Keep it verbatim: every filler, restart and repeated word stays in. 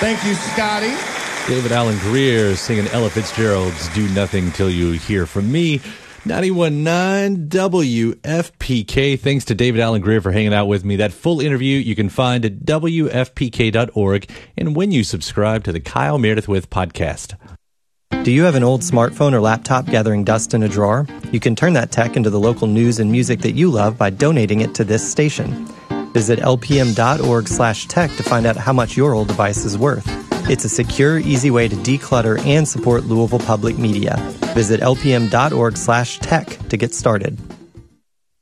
Thank you, Scotty. David Alan Greer singing Ella Fitzgerald's Do Nothing Till You Hear From Me. ninety-one point nine W F P K. Thanks to David Alan Greer for hanging out with me. That full interview you can find at W F P K dot org and when you subscribe to the Kyle Meredith With podcast. Do you have an old smartphone or laptop gathering dust in a drawer? You can turn that tech into the local news and music that you love by donating it to this station. Visit L P M dot org slash tech to find out how much your old device is worth. It's a secure, easy way to declutter and support Louisville Public Media. Visit L P M dot org slash tech to get started.